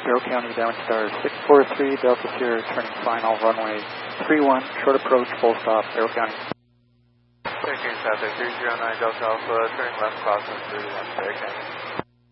Arrow County, Diamond Star 643, Delta Sierra, turning final, runway 31, short approach, full stop, Arrow County. Taking South 309 Delta Alpha, turning left crossing 31, Arrow County.